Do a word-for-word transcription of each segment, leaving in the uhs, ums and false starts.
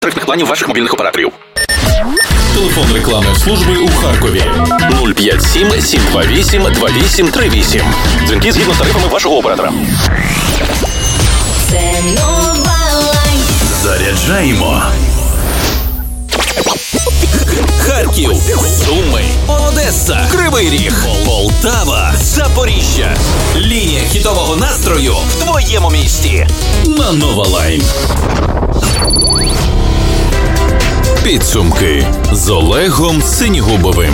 тарифних планів ваших мобільних операторів. Телефон рекламної служби у Харкові нуль п'ять сім сім два вісім два вісім три вісім. Дзвінки згідно з тарифами вашого оператора. Це нова лайф. заряджаємо. Харків, Суми, Одеса, Кривий Ріг, Полтава, Запоріжжя. Лінія хітового настрою в твоєму місті. На Нова Лайн. Підсумки з Олегом Синігубовим.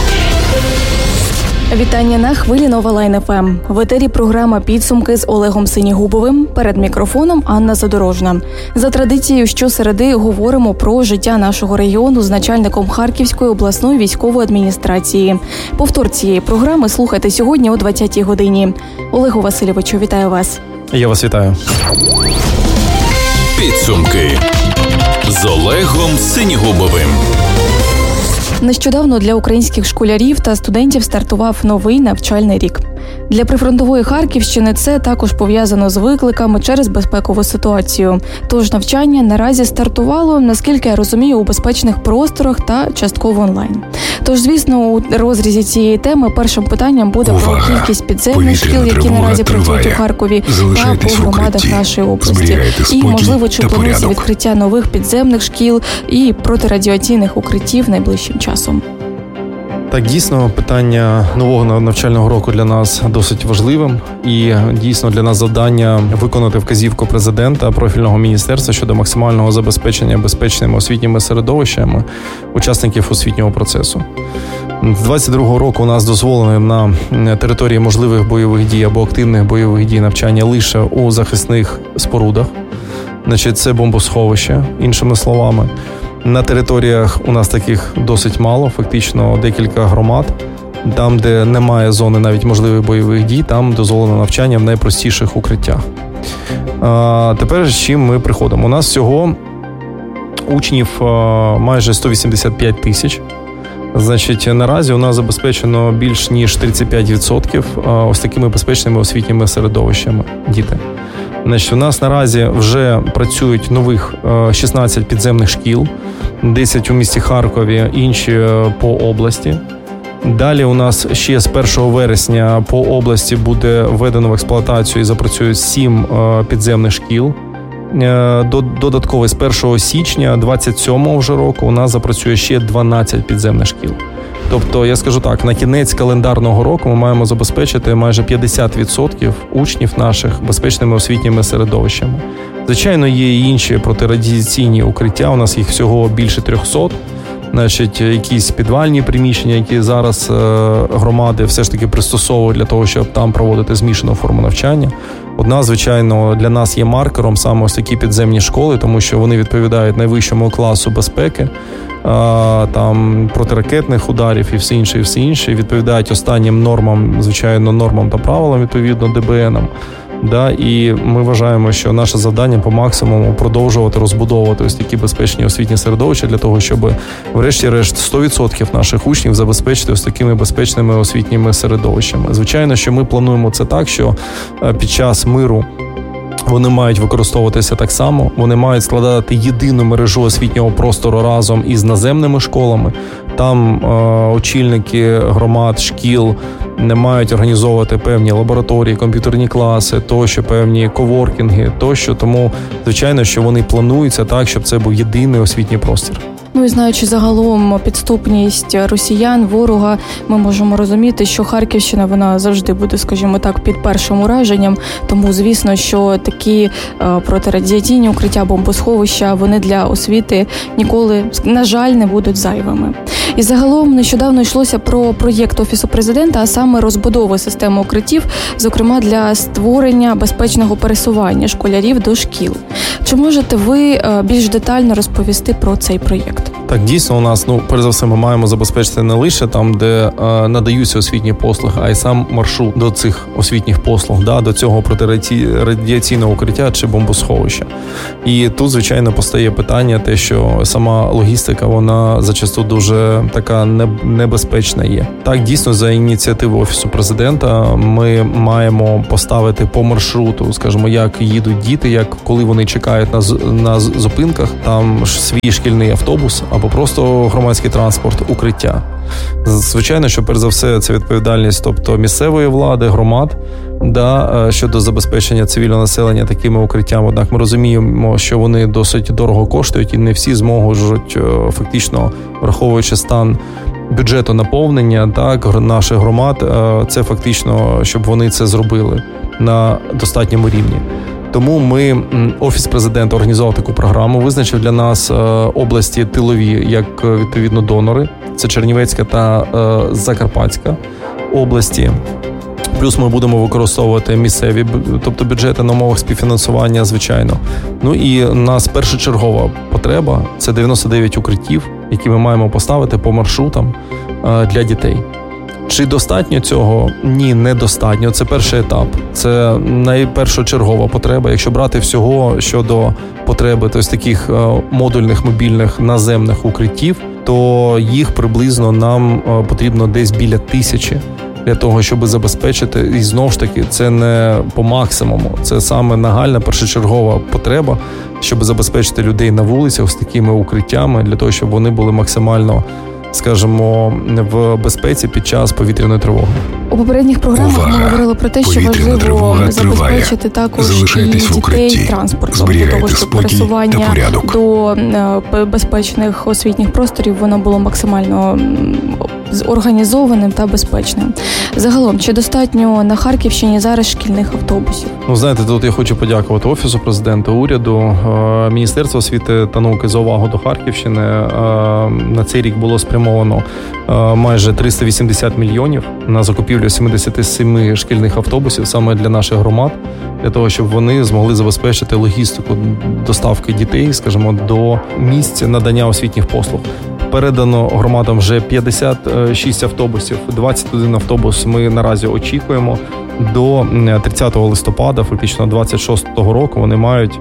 Вітання на хвилі Нова Лайн еф ем. В етері програма «Підсумки» з Олегом Синігубовим. Перед мікрофоном Анна Задорожна. За традицією щосереди говоримо про життя нашого регіону з начальником Харківської обласної військової адміністрації. Повтор цієї програми слухайте сьогодні о двадцятій годині. Олегу Васильовичу, вітаю вас. Я вас вітаю. Підсумки з Олегом Синігубовим. Нещодавно для українських школярів та студентів стартував новий навчальний рік. Для прифронтової Харківщини це також пов'язано з викликами через безпекову ситуацію. Тож навчання наразі стартувало, наскільки я розумію, у безпечних просторах та частково онлайн. Тож, звісно, у розрізі цієї теми першим питанням буде Увага! про кількість підземних шкіл, які наразі працюють у Харкові та по громадах нашої області. І, можливо, чи планується відкриття нових підземних шкіл і протирадіаційних укриттів найближчим часом. Так, дійсно, питання нового навчального року для нас досить важливим. І дійсно для нас завдання виконати вказівку президента, профільного міністерства щодо максимального забезпечення безпечними освітніми середовищами учасників освітнього процесу. З двадцять другого року у нас дозволено на території можливих бойових дій або активних бойових дій навчання лише у захисних спорудах. Значить, це бомбосховище, іншими словами. На територіях у нас таких досить мало, фактично декілька громад. Там, де немає зони навіть можливих бойових дій, там дозволено навчання в найпростіших укриттях. А тепер з чим ми приходимо? У нас всього учнів майже сто вісімдесят п'ять тисяч. Значить, наразі у нас забезпечено більш ніж тридцять п'ять відсотків ось такими безпечними освітніми середовищами діти. Значить, у нас наразі вже працюють нових шістнадцять підземних шкіл, десять у місті Харкові, інші по області. Далі у нас ще з першого вересня по області буде введено в експлуатацію і запрацюють сім підземних шкіл. Додатково з першого січня двадцять сьомого вже року у нас запрацює ще дванадцять підземних шкіл. Тобто, я скажу так, на кінець календарного року ми маємо забезпечити майже п'ятдесят відсотків учнів наших безпечними освітніми середовищами. Звичайно, є і інші протирадіаційні укриття, у нас їх всього більше трьохсот. Значить, якісь підвальні приміщення, які зараз е, громади все ж таки пристосовують для того, щоб там проводити змішану форму навчання. Одна, звичайно, для нас є маркером саме ось такі підземні школи, тому що вони відповідають найвищому класу безпеки, е, там протиракетних ударів і все інше, і все інше, відповідають останнім нормам, звичайно, нормам та правилам, відповідно, де бе ен ем. Да, і ми вважаємо, що наше завдання по максимуму продовжувати розбудовувати ось такі безпечні освітні середовища для того, щоб врешті-решт сто відсотків наших учнів забезпечити ось такими безпечними освітніми середовищами. Звичайно, що ми плануємо це так, що під час миру вони мають використовуватися так само, вони мають складати єдину мережу освітнього простору разом із наземними школами. Там е, очільники громад, шкіл не мають організовувати певні лабораторії, комп'ютерні класи, тощо, певні коворкінги, тощо. Тому, звичайно, що вони плануються так, щоб це був єдиний освітній простір. Ну і знаючи загалом підступність росіян, ворога, ми можемо розуміти, що Харківщина, вона завжди буде, скажімо так, під першим ураженням. Тому, звісно, що такі е, протирадіаційні укриття, бомбосховища, вони для освіти ніколи, на жаль, не будуть зайвими. І загалом нещодавно йшлося про проєкт Офісу президента, а саме розбудову системи укриттів, зокрема для створення безпечного пересування школярів до шкіл. Чи можете ви е, більш детально розповісти про цей проєкт? Так, дійсно, у нас, ну, перш за все, ми маємо забезпечити не лише там, де е, надаються освітні послуги, а й сам маршрут до цих освітніх послуг, да, до цього протирадіаційного укриття чи бомбосховища. І тут, звичайно, постає питання, те, що сама логістика, вона зачасту дуже така небезпечна є. Так, дійсно, за ініціативу Офісу Президента ми маємо поставити по маршруту, скажімо, як їдуть діти, як коли вони чекають на, на зупинках, там свій шкільний автобус або просто громадський транспорт, укриття. Звичайно, що перш за все це відповідальність, тобто місцевої влади, громад, да, щодо забезпечення цивільного населення такими укриттями. Однак ми розуміємо, що вони досить дорого коштують і не всі зможуть, фактично, враховуючи стан бюджету наповнення, так, наших громад, це фактично, щоб вони це зробили на достатньому рівні. Тому ми, Офіс Президента організував таку програму, визначив для нас області тилові, як, відповідно, донори. Це Чернівецька та Закарпатська області. Плюс ми будемо використовувати місцеві, тобто бюджети на умовах співфінансування, звичайно. Ну і у нас першочергова потреба – це дев'яносто дев'ять укриттів, які ми маємо поставити по маршрутам для дітей. Чи достатньо цього? Ні, недостатньо. Це перший етап. Це найпершочергова потреба. Якщо брати всього щодо потреби тобто таких модульних мобільних наземних укриттів, то їх приблизно нам потрібно десь біля тисячі для того, щоб забезпечити. І знову ж таки, це не по максимуму. Це саме нагальна першочергова потреба, щоб забезпечити людей на вулицях з такими укриттями, для того, щоб вони були максимально, скажімо, в безпеці під час повітряної тривоги. У попередніх програмах Увага! ми говорили про те, що важливо забезпечити також і дітей транспортом, для того, щоб пересування до безпечних освітніх просторів воно було максимально організованим та безпечним. Загалом, чи достатньо на Харківщині зараз шкільних автобусів? Ну, знаєте, тут я хочу подякувати Офісу Президента, уряду, Міністерству освіти та науки за увагу до Харківщини. На цей рік було спрямовано майже триста вісімдесят мільйонів на закупівлю сімдесят сім шкільних автобусів саме для наших громад, для того, щоб вони змогли забезпечити логістику доставки дітей, скажімо, до місць надання освітніх послуг. Передано громадам вже п'ятдесят шість автобусів, двадцять один автобус ми наразі очікуємо. До тридцятого листопада, фактично двадцять шостого року, вони мають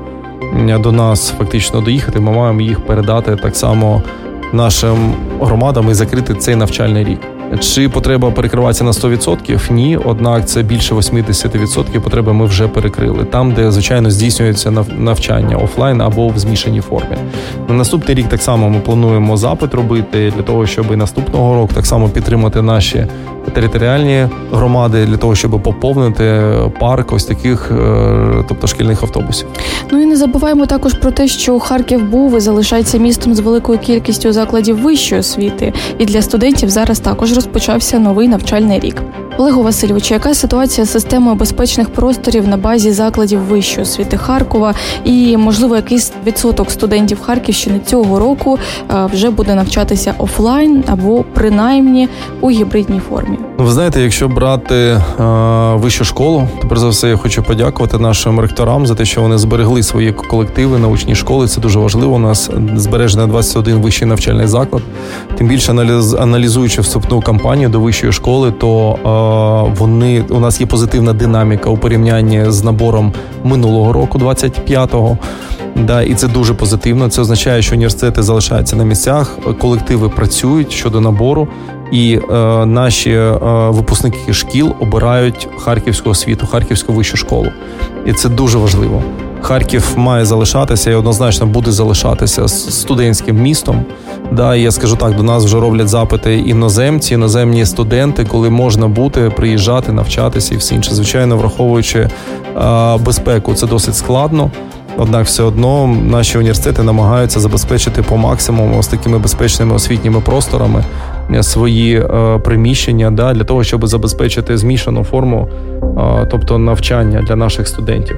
до нас фактично доїхати, ми маємо їх передати так само нашим громадам і закрити цей навчальний рік. Чи потреба перекриватися на сто відсотків? Ні, однак це більше вісімдесят відсотків потреби ми вже перекрили. Там, де, звичайно, здійснюється навчання офлайн або в змішаній формі. На наступний рік так само ми плануємо запит робити для того, щоб і наступного року так само підтримати наші територіальні громади, для того, щоб поповнити парк ось таких, тобто шкільних автобусів. Ну і не забуваємо також про те, що Харків був і залишається містом з великою кількістю закладів вищої освіти. І для студентів зараз також розпочався новий навчальний рік. Олегу Васильовичу, яка ситуація з системою безпечних просторів на базі закладів вищої освіти Харкова? І, можливо, якийсь відсоток студентів Харківщини цього року вже буде навчатися офлайн або принаймні у гібридній формі? Ну, ви знаєте, якщо брати е, вищу школу, то, перш за все, я хочу подякувати нашим ректорам за те, що вони зберегли свої колективи, научні школи. Це дуже важливо. У нас збережено двадцять один вищий навчальний заклад. Тим більше, аналіз, аналізуючи вступну кампанію до вищої школи, то е, вони, у нас є позитивна динаміка у порівнянні з набором минулого року, двадцять п'ятого. Да, і це дуже позитивно. Це означає, що університети залишаються на місцях, колективи працюють щодо набору, і е, наші е, випускники шкіл обирають харківську освіту, харківську вищу школу. І це дуже важливо. Харків має залишатися і однозначно буде залишатися студентським містом. Да, і я скажу так, до нас вже роблять запити іноземці, іноземні студенти, коли можна бути, приїжджати, навчатися і все інше. Звичайно, враховуючи е, безпеку, це досить складно. Однак все одно наші університети намагаються забезпечити по максимуму з такими безпечними освітніми просторами свої е, приміщення, да, для того, щоб забезпечити змішану форму, е, тобто навчання для наших студентів.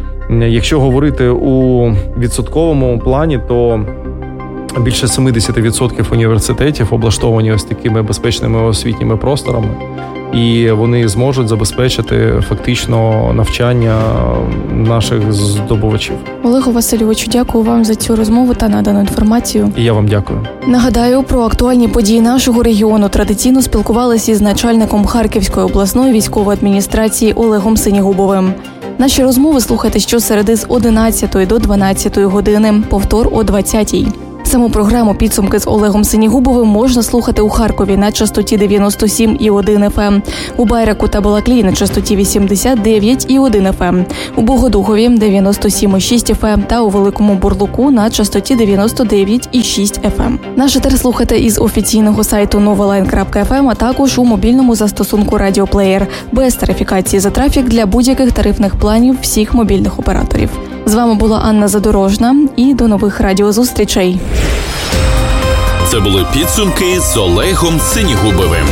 Якщо говорити у відсотковому плані, то більше сімдесят відсотків університетів облаштовані ось такими безпечними освітніми просторами. і вони зможуть забезпечити фактично навчання наших здобувачів. Олегу Васильовичу, дякую вам за цю розмову та надану інформацію. І я вам дякую. Нагадаю, про актуальні події нашого регіону традиційно спілкувалися із начальником Харківської обласної військової адміністрації Олегом Синігубовим. Наші розмови слухайте щосереди з одинадцятої до дванадцятої години, повтор о двадцятій. Саму програму «Підсумки» з Олегом Синігубовим можна слухати у Харкові на частоті дев'яносто сім і один еф ем, у Байраку та Балаклії на частоті вісімдесят дев'ять і один еф ем, у Богодухові дев'яносто сім і шість еф ем та у Великому Бурлуку на частоті дев'яносто дев'ять і шість еф ем. Наш етер слухайте із офіційного сайту новолайн крапка еф ем, а також у мобільному застосунку «Радіоплеєр» без тарифікації за трафік для будь-яких тарифних планів всіх мобільних операторів. З вами була Анна Задорожна і до нових радіозустрічей. Це були підсумки з Олегом Синігубовим.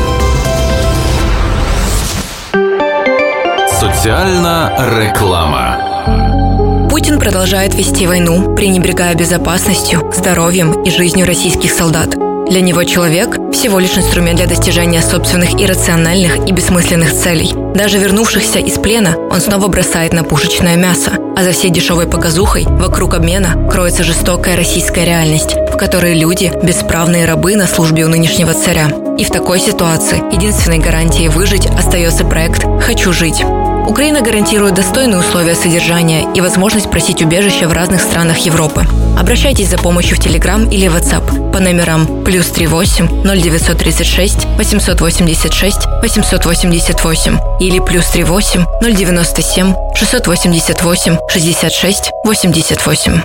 Соціальна реклама. Путин продолжает вести войну, пренебрегая безопасностью, здоровьем и жизнью российских солдат. Для него человек – всего лишь инструмент для достижения собственных иррациональных и бессмысленных целей. Даже вернувшихся из плена он снова бросает на пушечное мясо. А за всей дешевой показухой вокруг обмена кроется жестокая российская реальность, в которой люди – бесправные рабы на службе у нынешнего царя. И в такой ситуации единственной гарантией выжить остается проект «Хочу жить». Украина гарантирует достойные условия содержания и возможность просить убежища в разных странах Европы. Обращайтесь за помощью в Telegram или WhatsApp по номерам плюс три восемь ноль девятьсот тридцать шесть восемьсот восемьдесят шесть восемьсот восемьдесят восемь или плюс три восемь ноль девяносто семь шестьсот восемьдесят восемь шестьдесят шесть восемьдесят восемь.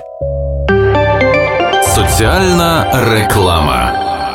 Соціальна реклама.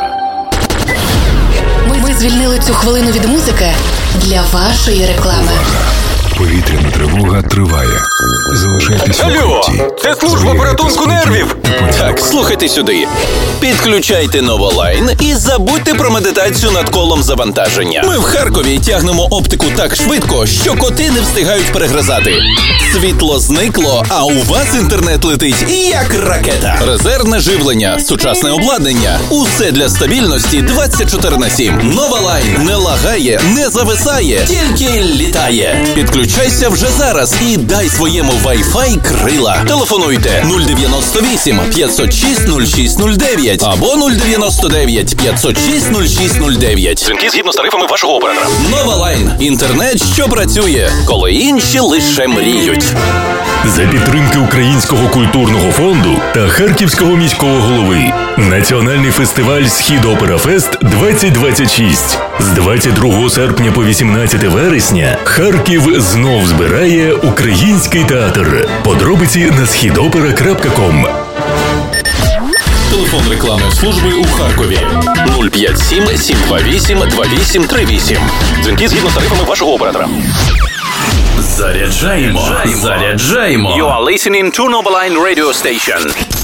Ми, ми звільнили цю хвилину від музики для вашої реклами. Повітряна тривога триває. Залишайтесь в Алло, укритті. це служба порятунку нервів. Так, слухайте сюди. Підключайте Новолайн і забудьте про медитацію над колом завантаження. Ми в Харкові тягнемо оптику так швидко, що коти не встигають перегризати. Світло зникло, а у вас інтернет летить як ракета. Резервне живлення, сучасне обладнання. Усе для стабільності двадцять чотири на сім. Новолайн не лагає, не зависає, тільки літає. Підключайся вже зараз і дай своєму Wi-Fi крила. Телефонуйте нуль дев'яносто вісім п'ятсот шість нуль шість нуль дев'ять або нуль дев'яносто дев'ять п'ятсот шість нуль шість нуль дев'ять. Дзвінки згідно з тарифами вашого оператора. Новолайн. Інтернет, що працює, коли інші лише мріють. За підтримки Українського культурного фонду та Харківського міського голови. Національний фестиваль «Схід Опера Фест двадцять двадцять шість». З двадцять другого серпня по вісімнадцяте вересня Харків знов збирає український театр. Подробиці на схід опера крапка ком. Телефон рекламної служби у Харкові. нуль п'ять сім сім два вісім два вісім три вісім. Дзвінки згідно з тарифами вашого оператора. Заряджаємо. Заряджаємо. You are listening to Novoline Radio Station.